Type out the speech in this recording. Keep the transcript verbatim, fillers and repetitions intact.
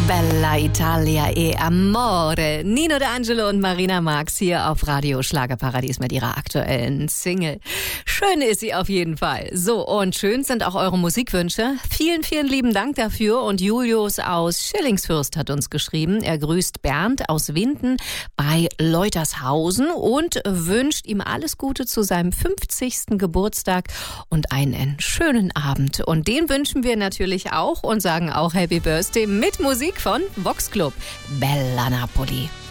Bella Italia e Amore. Nino D'Angelo und Marina Marx hier auf Radio Schlagerparadies mit ihrer aktuellen Single. Schön ist sie auf jeden Fall. So, und schön sind auch eure Musikwünsche. Vielen, vielen lieben Dank dafür. Und Julius aus Schillingsfürst hat uns geschrieben. Er grüßt Bernd aus Winden bei Leutershausen und wünscht ihm alles Gute zu seinem fünfzigsten Geburtstag und einen schönen Abend. Und den wünschen wir natürlich auch und sagen auch Happy Birthday mit Musik von Vox Club. Bella Napoli.